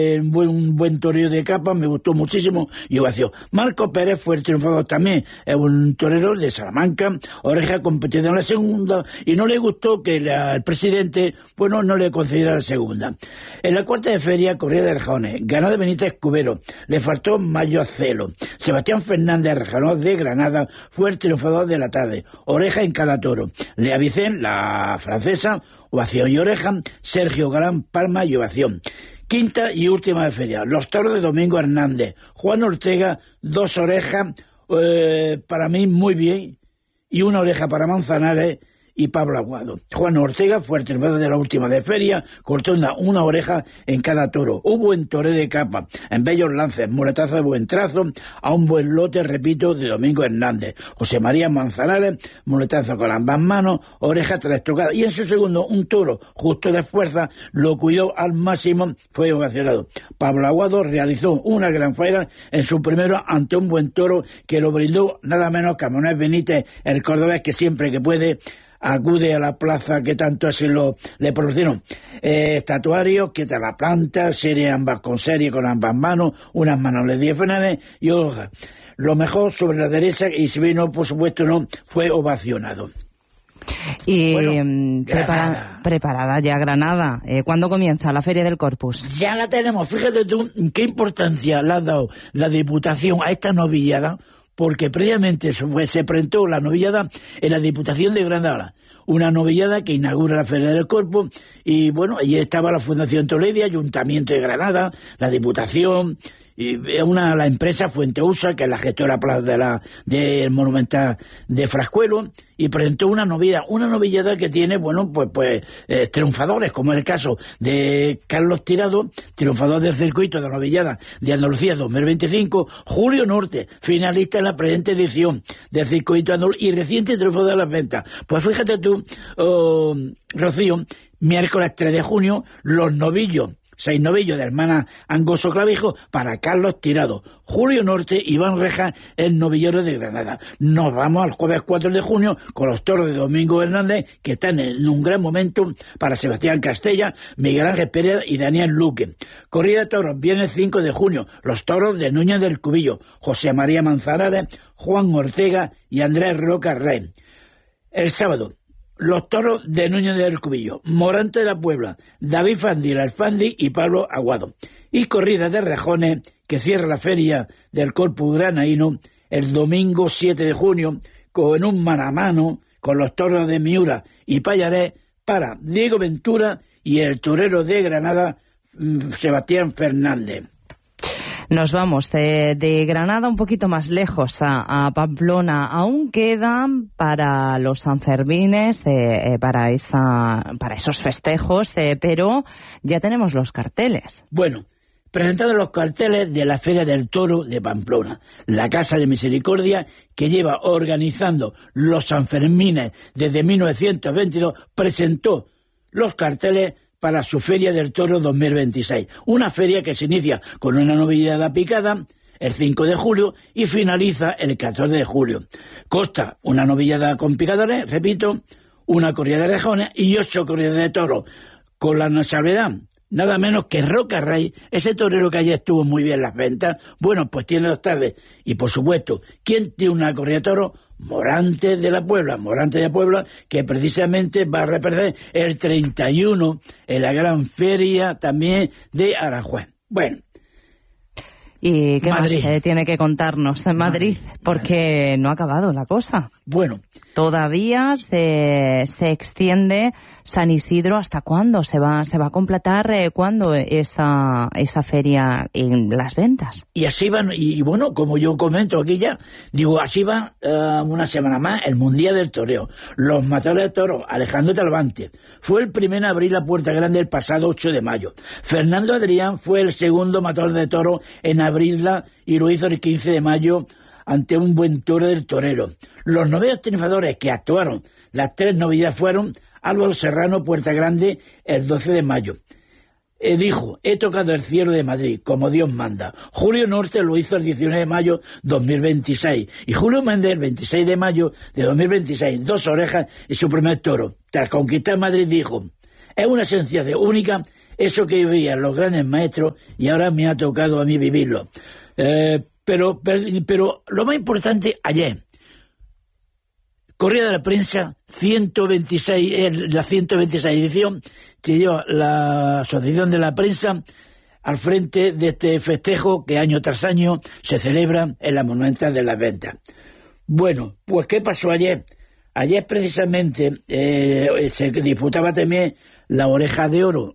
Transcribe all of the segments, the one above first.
Un buen torero de capa, me gustó muchísimo y ovación. Marco Pérez fue el triunfador también, es un torero de Salamanca, Oreja competió en la segunda y no le gustó que el presidente, bueno, no le concediera la segunda. En la cuarta de feria, corrida de Rejones, ganada Benítez Cubero, le faltó Mayo Celo. Sebastián Fernández Rejanós de Granada fue el triunfador de la tarde, Oreja en cada toro. Le Avicen, la francesa, ovación y Oreja, Sergio Galán, palma y ovación. Quinta y última de feria, los toros de Domingo Hernández, Juan Ortega, 2 orejas, para mí muy bien, y 1 oreja para Manzanares y Pablo Aguado. Juan Ortega fue el triunfador de la última de feria, cortó una oreja en cada toro. Hubo buen toreo de capa, en bellos lances, muletazo de buen trazo, a un buen lote, repito, de Domingo Hernández. José María Manzanares, muletazo con ambas manos, oreja 3 tocadas. Y en su segundo, un toro justo de fuerza, lo cuidó al máximo, fue ovacionado. Pablo Aguado realizó una gran faena en su primero ante un buen toro que lo brindó nada menos que a Manuel Benítez, el cordobés que siempre que puede acude a la plaza que tanto así le proporcionó. Estatuarios, que te la planta, serie ambas con ambas manos, unas manos le diagonales y hojas. Lo mejor sobre la derecha, y si vino, por supuesto, no, fue ovacionado. Y bueno, preparada ya Granada. ¿Cuándo comienza la Feria del Corpus? Ya la tenemos. Fíjate tú qué importancia le ha dado la Diputación a esta novillada, porque previamente se presentó la novillada en la Diputación de Granada, una novillada que inaugura la Feria del Corpus, y bueno, allí estaba la Fundación Toledo, Ayuntamiento de Granada, la Diputación, y la empresa Fuente Usa, que es la gestora del Monumental de Frascuelo, y presentó una novillada que tiene, bueno, pues triunfadores, como es el caso de Carlos Tirado, triunfador del circuito de novillada de Andalucía 2025, Julio Norte, finalista en la presente edición del circuito andaluz y reciente triunfador de las ventas. Pues fíjate tú, Rocío, miércoles 3 de junio, los novillos, 6 novillos de hermana Angoso Clavijo para Carlos Tirado, Julio Norte, Iván Reja, el novillero de Granada. Nos vamos al jueves 4 de junio con los toros de Domingo Hernández, que están en un gran momento para Sebastián Castella, Miguel Ángel Pérez y Daniel Luque. Corrida de toros, viernes 5 de junio, los toros de Núñez del Cubillo, José María Manzanares, Juan Ortega y Andrés Roca Rey. El sábado, los toros de Núñez del Cubillo, Morante de la Puebla, David Fandi, el Fandi y Pablo Aguado. Y corrida de rejones que cierra la Feria del Corpus Granaíno el domingo 7 de junio con un mano a mano con los toros de Miura y Payaré para Diego Ventura y el torero de Granada, Sebastián Fernández. Nos vamos de Granada un poquito más lejos, a Pamplona. Aún quedan para los Sanfermines, para esos festejos, pero ya tenemos los carteles. Bueno, presentados los carteles de la Feria del Toro de Pamplona, la Casa de Misericordia, que lleva organizando los Sanfermines desde 1922, presentó los carteles para su Feria del Toro 2026. Una feria que se inicia con una novillada picada el 5 de julio y finaliza el 14 de julio. Consta una novillada con picadores, repito, una corrida de rejones y 8 corridas de toros, con la salvedad, nada menos que Roca Rey, ese torero que ayer estuvo muy bien en las ventas, bueno, pues tiene 2 tardes. Y por supuesto, ¿quién tiene una corrida de toros? Morante de la Puebla, que precisamente va a representar el 31 en la gran feria también de Aranjuez. Bueno. ¿Y qué Madrid. más tiene que contarnos en Madrid? Porque no ha acabado la cosa. Bueno. Todavía se extiende San Isidro. ¿Hasta cuándo se va a completar? ¿Cuándo esa feria en las ventas? Y así van, y bueno, como yo comento aquí ya, digo, así va una semana más el Mundial del Toreo. Los matadores de toros, Alejandro Talvante, fue el primero a abrir la puerta grande el pasado 8 de mayo. Fernando Adrián fue el segundo matador de toros en abrirla y lo hizo el 15 de mayo ante un buen toro del torero. Los novelos triunfadores que actuaron las 3 novedades fueron Álvaro Serrano, Puerta Grande, el 12 de mayo. Dijo, he tocado el cielo de Madrid, como Dios manda. Julio Norte lo hizo el 19 de mayo 2026. Y Julio Méndez el 26 de mayo de 2026. 2 orejas y su primer toro. Tras conquistar Madrid dijo, es una sensación única eso que vivían los grandes maestros y ahora me ha tocado a mí vivirlo. Pero lo más importante, ayer, Correa de la Prensa, 126, la 126 edición, que lleva la Asociación de la Prensa al frente de este festejo que año tras año se celebra en la Monumental de las Ventas. Bueno, pues ¿qué pasó ayer? Ayer precisamente se disputaba también la Oreja de Oro,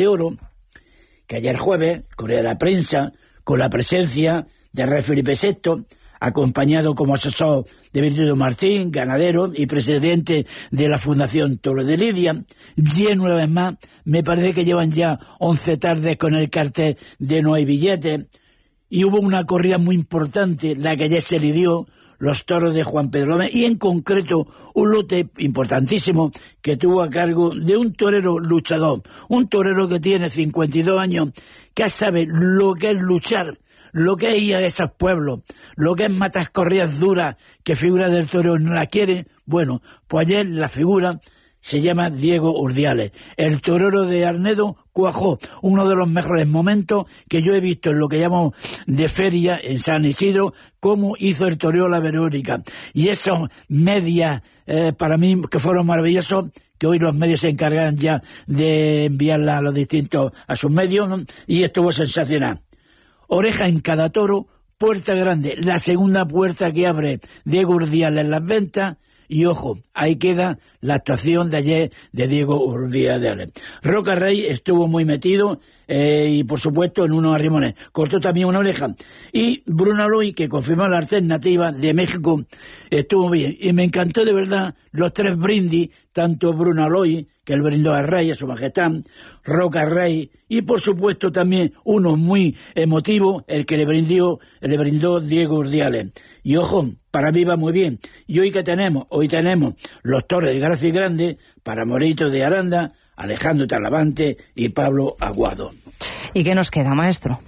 que ayer jueves, Correa de la Prensa, con la presencia de Rey Felipe VI, acompañado como asesor de Benito Martín, ganadero y presidente de la Fundación Toro de Lidia, lleno una vez más, me parece que llevan ya 11 tardes con el cartel de no hay billetes, y hubo una corrida muy importante, la que ayer se lidió, los toros de Juan Pedro Gómez, y en concreto un lote importantísimo que tuvo a cargo de un torero luchador, un torero que tiene 52 años, que sabe lo que es luchar, lo que es ir a esos pueblos, lo que es matar corridas duras, que figura del torero no la quiere. Bueno, pues ayer la figura se llama Diego Urdiales. El torero de Arnedo cuajó uno de los mejores momentos que yo he visto en lo que llamo de feria en San Isidro, cómo hizo el torero la Verónica. Y esos medias, para mí, que fueron maravillosos, que hoy los medios se encargan ya de enviarla a los distintos, a sus medios, ¿no? Y estuvo sensacional. Oreja en cada toro, puerta grande, la segunda puerta que abre Diego Urdiales en las Ventas, y ojo, ahí queda la actuación de ayer de Diego Urdiales. Roca Rey estuvo muy metido y por supuesto en unos arrimones, cortó también una oreja, y Bruno Aloy, que confirmó la alternativa de México, estuvo bien, y me encantó de verdad los tres brindis, tanto Bruno Aloy, que él brindó al Rey, a su majestad, Roca Rey, y por supuesto también uno muy emotivo, el que le brindó Diego Urdiales. Y ojo, para mí va muy bien. Y hoy tenemos los toros de Gracia y Grande, para Morito de Aranda, Alejandro Talavante y Pablo Aguado. ¿Y qué nos queda, maestro?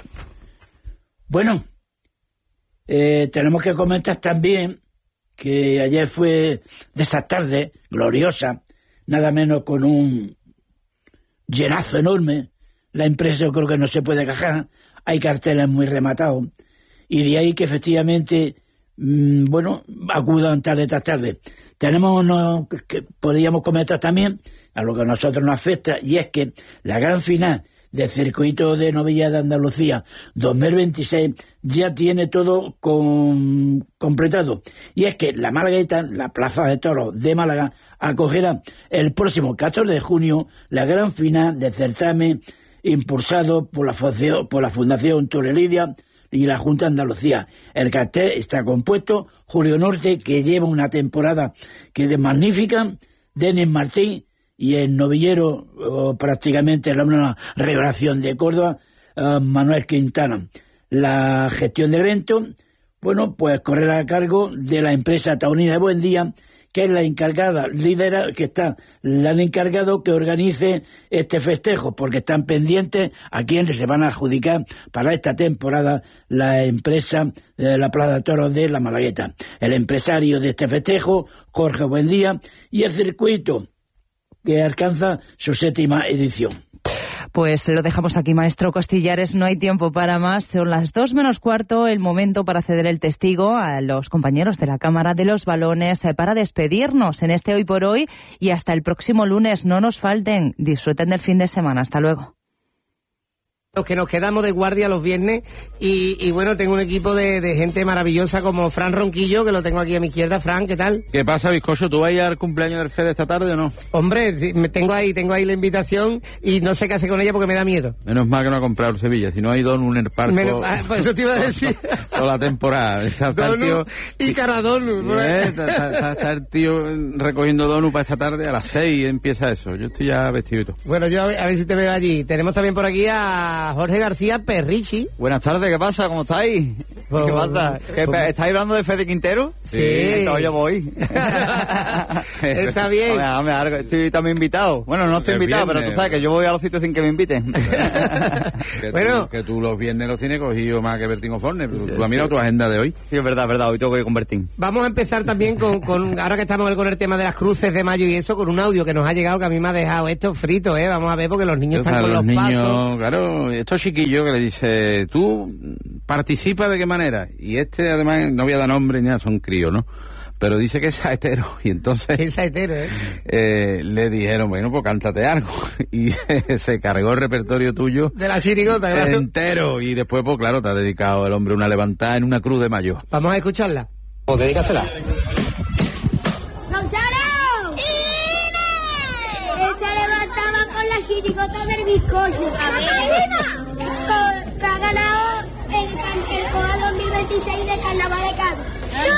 Bueno, tenemos que comentar también que ayer fue de esa tarde gloriosa, nada menos con un llenazo enorme. La empresa yo creo que no se puede quejar, hay carteles muy rematados, y de ahí que efectivamente, acudan tarde tras tarde. Tenemos que podríamos comentar también a lo que a nosotros nos afecta, y es que la gran final del circuito de Novilla de Andalucía 2026 ya tiene todo completado, y es que la Malagueta, la Plaza de Toros de Málaga, acogerá el próximo 14 de junio la gran final del certamen impulsado por la Fundación Toro de Lidia y la Junta de Andalucía. El cartel está compuesto Julio Norte, que lleva una temporada que es magnífica, Denis Martín, y el novillero, prácticamente una revelación de Córdoba, Manuel Quintana. La gestión del evento, pues correrá a cargo de la empresa taurina de Buen Día, que es la encargada, la han encargado que organice este festejo, porque están pendientes a quienes se van a adjudicar para esta temporada la empresa de la Plaza de Toros de la Malagueta. El empresario de este festejo, Jorge Buendía, y el circuito que alcanza su 7ª edición. Pues lo dejamos aquí, maestro Costillares, no hay tiempo para más. Son las 2:15, el momento para ceder el testigo a los compañeros de la Cámara de los Balones para despedirnos en este Hoy por Hoy, y hasta el próximo lunes. No nos falten, disfruten del fin de semana. Hasta luego. Los que nos quedamos de guardia los viernes, y bueno, tengo un equipo de gente maravillosa como Fran Ronquillo, que lo tengo aquí a mi izquierda. Fran, ¿qué tal? ¿Qué pasa, bizcocho? ¿Tú vas a ir al cumpleaños del Fede esta tarde o no? Hombre, sí, tengo ahí la invitación y no sé qué hacer con ella porque me da miedo. Menos mal que no ha comprado el Sevilla, si no hay Donu en el parque. Por eso te iba a decir. Toda la temporada. Donu y Caradonu. Está el tío recogiendo Donu para esta tarde, a las 6 empieza eso. Yo estoy ya vestido y todo. Bueno, yo a ver si te veo allí. Tenemos también por aquí a Jorge García Perrichi. Buenas tardes, ¿qué pasa? ¿Cómo estáis? ¿Qué pasa? ¿Estáis hablando de Fede Quintero? Sí. Entonces yo voy. Está bien. Hombre, estoy también invitado. Bueno, no estoy invitado, pero tú sabes que yo voy a los sitios sin que me inviten. Que tú los viernes los tienes cogido más que Bertín Osborne. ¿Tú has mirado tu agenda de hoy? Sí, es verdad, hoy tengo que convertir. Vamos a empezar también con ahora que estamos con el tema de las cruces de mayo y eso, con un audio que nos ha llegado que a mí me ha dejado esto frito, ¿eh? Vamos a ver, porque los niños están con los pasos. Claro, estos chiquillos que le dice, tú participa de qué manera. Y además, no voy a dar nombre ni nada, son críos, ¿no? Pero dice que es saetero, y entonces es saetero, ¿eh? Le dijeron, bueno, pues cántate algo, y se cargó el repertorio tuyo de la chirigota, claro, entero, y después, pues claro, te ha dedicado el hombre una levantada en una cruz de mayo. Vamos a escucharla. Pues dedícasela. ¡Gonzalo! ¡Ine! Esta levantaba con la chirigota del bizcocho. Que ha ganado el COA 2026 de Carnaval de Cádiz.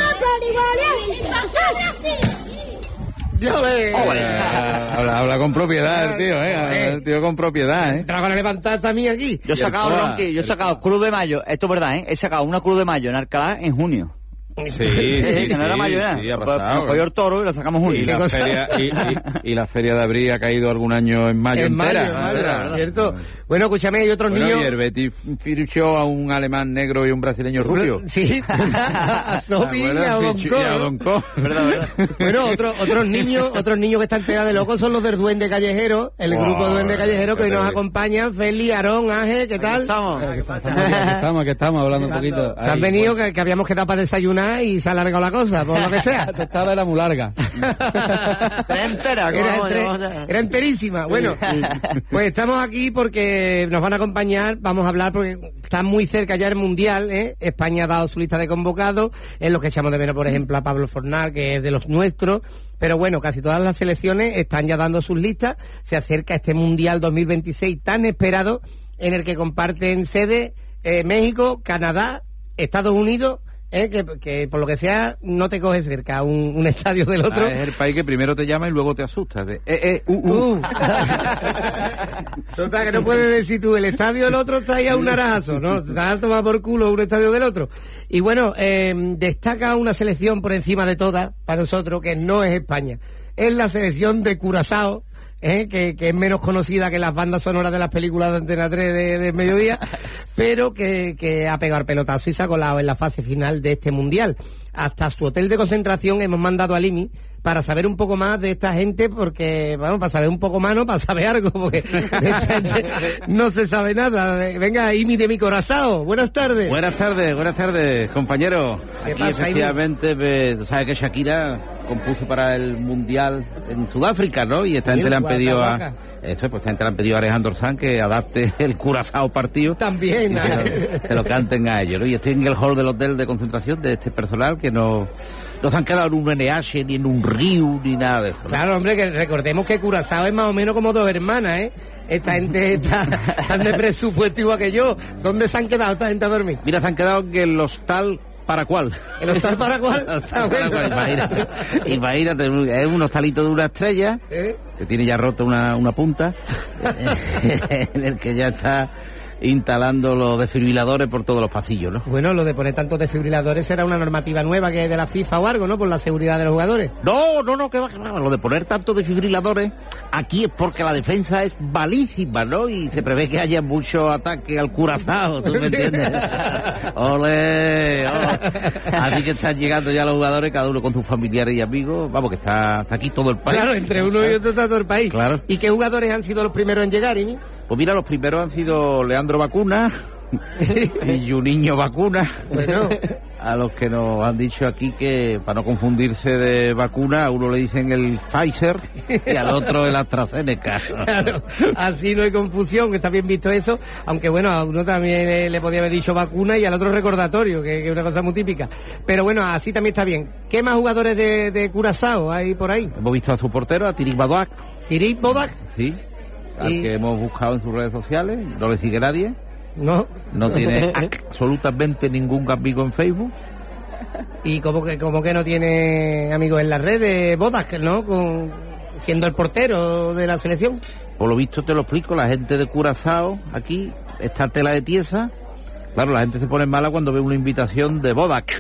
Habla con propiedad el tío, el tío con propiedad, Trago la levantada también aquí. Yo he sacado Cruz de Mayo, esto es verdad, He sacado una Cruz de Mayo en Alcalá en junio. Sí, que no era mayo, sí, ha pues, pasado. nos cogió el toro y lo sacamos junio. Y la feria de abril ha caído algún año en mayo entera. Mayo, ¿cierto? Bueno, escúchame, hay otros niños. Y el Betis fichó a un alemán negro y un brasileño rubio. Sí, a Sofi y a Bonco. Bueno, otros niños que están pegados de locos son los del Duende Callejero, el grupo Duende Callejero que hoy nos acompañan. Feli, Aarón, Ángel, ¿qué tal? Aquí estamos hablando un poquito. Se han venido, que habíamos quedado para desayunar y se ha alargado la cosa, por lo que sea. Esta era muy larga. Era enterísima. Bueno, pues estamos aquí porque nos van a acompañar, vamos a hablar porque está muy cerca ya el Mundial, España ha dado su lista de convocados, es lo que echamos de menos, por ejemplo, a Pablo Fornal, que es de los nuestros, pero bueno, casi todas las selecciones están ya dando sus listas, se acerca este Mundial 2026 tan esperado, en el que comparten sede México, Canadá, Estados Unidos, que por lo que sea no te coges cerca un estadio del otro. Es el país que primero te llama y luego te asusta. Total, que no puedes decir tú, el estadio del otro está ahí a un naranjazo, ¿no? Te vas a tomar por culo un estadio del otro. Y bueno, destaca una selección por encima de todas, para nosotros, que no es España. Es la selección de Curazao, que es menos conocida que las bandas sonoras de las películas de Antena 3 de mediodía, pero que ha pegado el pelotazo y se ha colado en la fase final de este Mundial. Hasta su hotel de concentración hemos mandado a Limi para saber un poco más de esta gente, porque, bueno, para saber un poco más, no, para saber algo, porque de esta gente no se sabe nada. Venga, Imi de mi Curazao, buenas tardes. Buenas tardes, compañero. Aquí efectivamente, sabes que Shakira compuso para el Mundial en Sudáfrica, ¿no? Y esta gente le han pedido a Alejandro Sanz que adapte el Curazao partido. También. Se lo canten a ellos, ¿no? Y estoy en el hall del hotel de concentración de este personal que no se han quedado en un NH, ni en un río, ni nada de eso, ¿no? Claro, hombre, que recordemos que Curazao es más o menos como dos hermanas, Esta gente está de presupuesto igual que yo. ¿Dónde se han quedado esta gente a dormir? Mira, se han quedado en el hostal ¿Para cuál? ¿El hostal para cuál? Imagínate, es un hostalito de una estrella, que tiene ya roto una punta, en el que ya está instalando los desfibriladores por todos los pasillos, ¿no? Bueno, lo de poner tantos desfibriladores será una normativa nueva que hay de la FIFA o algo, ¿no? Por la seguridad de los jugadores. No, que va. Lo de poner tantos desfibriladores aquí es porque la defensa es malísima, ¿no? Y se prevé que haya mucho ataque al Curazao, ¿tú me entiendes? ¡Ole! Así que están llegando ya los jugadores, cada uno con sus familiares y amigos. Vamos, que está aquí todo el país. Claro, entre uno y otro está todo el país. Claro. ¿Y qué jugadores han sido los primeros en llegar, Imi? Pues mira, los primeros han sido Leandro Vacuna y Juninho Vacuna. Bueno, a los que nos han dicho aquí que, para no confundirse de vacuna, a uno le dicen el Pfizer y al otro el AstraZeneca. Claro, así no hay confusión, que está bien visto eso, aunque bueno, a uno también le podía haber dicho vacuna y al otro recordatorio, que es una cosa muy típica. Pero bueno, así también está bien. ¿Qué más jugadores de Curazao hay por ahí? Hemos visto a su portero, a Tirik Bodac. ¿Tirik Bodac? Sí. Al que hemos buscado en sus redes sociales, no le sigue nadie. No tiene absolutamente ningún amigo en Facebook. Y como que no tiene amigos en las redes, Bodac, ¿no? Siendo el portero de la selección. Por lo visto te lo explico, la gente de Curazao aquí está tela de tiesa, Claro, la gente se pone mala cuando ve una invitación de Bodac.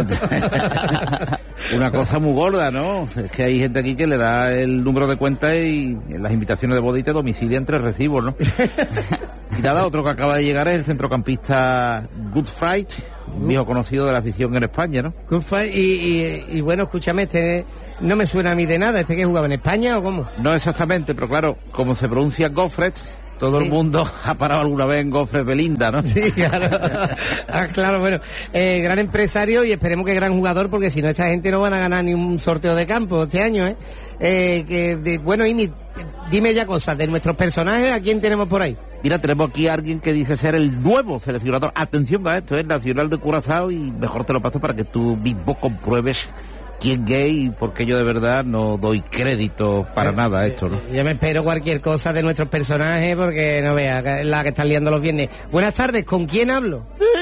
Una cosa muy gorda, ¿no? Es que hay gente aquí que le da el número de cuenta y en las invitaciones de boda y te domicilia entre recibos, ¿no? Y nada, otro que acaba de llegar es el centrocampista Good Fright, un viejo conocido de la afición en España, ¿no? Good Fright, y bueno, escúchame, este no me suena a mí de nada. ¿Este que jugaba en España o cómo? No exactamente, pero claro, como se pronuncia Goffred, todo el mundo ha parado alguna vez en Goffred Belinda, ¿no? Sí, claro. Claro, bueno, gran empresario y esperemos que gran jugador, porque si no esta gente no van a ganar ni un sorteo de campo este año, bueno, Imi, dime ya cosas de nuestros personajes, ¿a quién tenemos por ahí? Mira, tenemos aquí a alguien que dice ser el nuevo seleccionador. Atención a esto, es Nacional de Curazao, y mejor te lo paso para que tú mismo compruebes quién gay, porque yo de verdad no doy crédito para nada a esto, ¿no? Yo me espero cualquier cosa de nuestros personajes, porque no veas, la que están liando los viernes. Buenas tardes, ¿con quién hablo?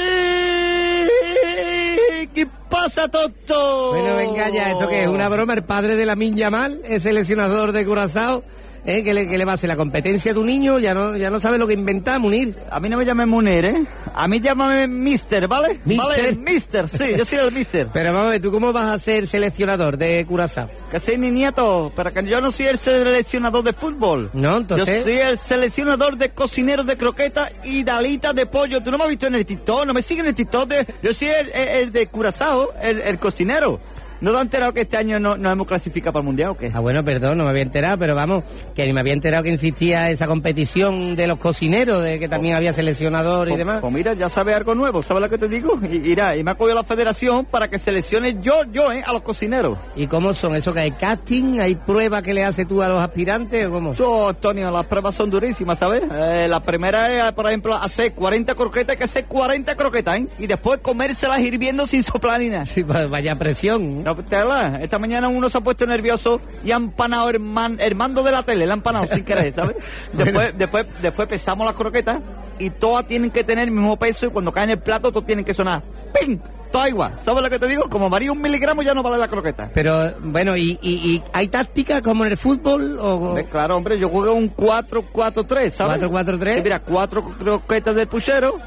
¿Qué pasa, Toto? Bueno, venga ya, ¿esto qué es? ¿Una broma? ¿El padre de Lamine Yamal, el seleccionador de Curazao? ¿Que le va a hacer la competencia a tu niño? Ya no sabe lo que inventa, Munir. A mí no me llames Munir, ¿eh? A mí llámame Mister, ¿vale? ¿Mister? Vale, Mister, sí, yo soy el Mister. Pero vamos a ver, ¿tú cómo vas a ser seleccionador de Curazao? Que soy mi nieto, pero que yo no soy el seleccionador de fútbol. No, entonces... Yo soy el seleccionador de cocineros de croquetas y de alitas de pollo. ¿Tú no me has visto en el TikTok? ¿No me siguen en el TikTok? Yo soy el de Curazao, el cocinero. ¿No te has enterado que este año no hemos clasificado para el Mundial o qué? Ah, bueno, perdón, no me había enterado, pero vamos, que ni me había enterado que existía esa competición de los cocineros, de que también había seleccionador y demás. Pues mira, ya sabes algo nuevo, ¿sabes lo que te digo? Y me ha cogido la federación para que seleccione yo, a los cocineros. ¿Y cómo son? ¿Eso que hay casting? ¿Hay pruebas que le haces tú a los aspirantes o cómo? Yo, Antonio, las pruebas son durísimas, ¿sabes? La primera es, por ejemplo, hacer 40 croquetas, hay que hacer 40 croquetas, ¿eh? Y después comérselas hirviendo sin soplar ni nada. Sí, vaya presión. No, esta mañana uno se ha puesto nervioso y ha empanado el mando de la tele, le ha empanado sin querer, ¿sabes? Después pesamos las croquetas y todas tienen que tener el mismo peso, y cuando caen en el plato todas tienen que sonar ¡ping! Todas igual, ¿sabes lo que te digo? Como varía 1 miligramo ya no vale la croqueta. Pero, bueno, ¿y hay tácticas como en el fútbol? Claro, hombre, yo juego un 4-4-3, ¿sabes? 4-4-3. Sí, mira, 4 croquetas del puchero,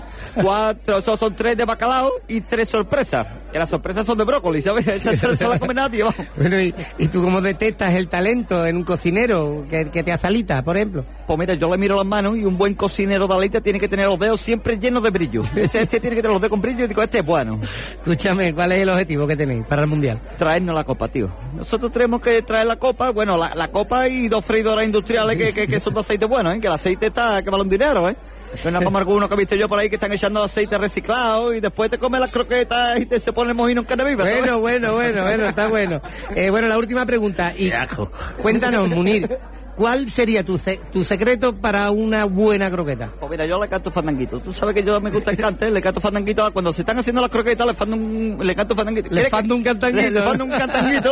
4, son 3 de bacalao y 3 sorpresas. Que las sorpresas son de brócoli, ¿sabes? Esa se la come nadie, vamos. Bueno, ¿y tú cómo detectas el talento en un cocinero que te hace alitas, por ejemplo? Pues mira, yo le miro las manos, y un buen cocinero de alitas tiene que tener los dedos siempre llenos de brillo. Este tiene que tener los dedos con brillo, y digo, este es bueno. Escúchame, ¿cuál es el objetivo que tenéis para el Mundial? Traernos la copa, tío. Nosotros tenemos que traer la copa, bueno, la copa y 2 freidoras industriales que son de aceite bueno, ¿eh? Que el aceite está, que vale un dinero, ¿eh? No como algunos que he visto yo por ahí que están echando aceite reciclado y después te comes las croquetas y se pone el mojino en carne viva. Bueno, está bueno. Bueno, la última pregunta. Y cuéntanos, Munir, ¿cuál sería tu secreto para una buena croqueta? Pues mira, yo le canto fandanguito. Tú sabes que yo me gusta el cante, le canto fandanguito. Cuando se están haciendo las croquetas, le canto fandanguito. Le fando un cantanguito. Le fando un cantanguito.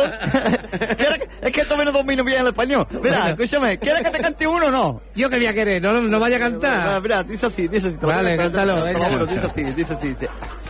Es que esto menos domino bien el español. Mira, bueno. Escúchame, ¿quieres que te cante uno o no? Yo quería querer, no vaya a cantar. Mira, dice así. Vale, cántalo. Dice así.